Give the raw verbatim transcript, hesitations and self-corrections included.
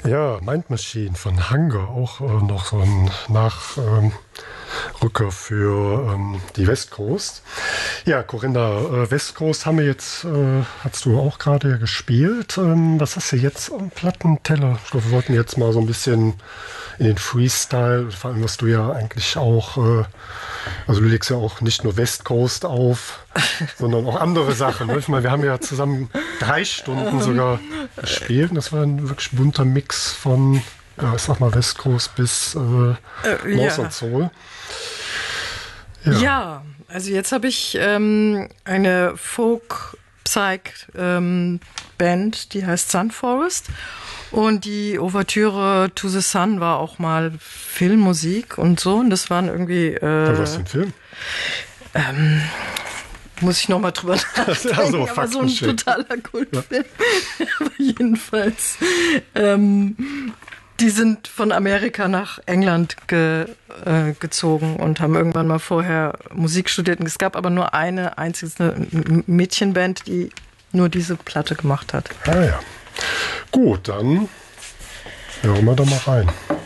Ja, Mind Machine von Hunger, auch äh, noch so ein Nachrücker ähm, für ähm, die West Coast. Ja, Corinna, äh, West Coast haben wir jetzt, äh, hast du auch gerade gespielt. Ähm, was hast du jetzt am Plattenteller? Ich glaube, wir wollten jetzt mal so ein bisschen in den Freestyle, vor allem was du ja eigentlich auch, äh, also du legst ja auch nicht nur West Coast auf, sondern auch andere Sachen. Ne? Ich meine, wir haben ja zusammen drei Stunden sogar gespielt und das war ein wirklich bunter Mix von, ja, ich sag mal, West Coast bis äh, äh, North ja. und Soul. Ja. ja, also jetzt habe ich ähm, eine Folk-Psych-Band, ähm, die heißt Sun Forest. Und die Ouvertüre To the Sun war auch mal Filmmusik und so. Und das waren irgendwie... Äh, was für ein Film? Ähm, muss ich noch mal drüber nachdenken. Also, aber so ein totaler Kultfilm. Ja. Aber jedenfalls... Ähm, die sind von Amerika nach England ge, äh, gezogen und haben irgendwann mal vorher Musik studiert. Und es gab aber nur eine einzige Mädchenband, die nur diese Platte gemacht hat. Ah ja. Gut, dann hören wir da mal rein.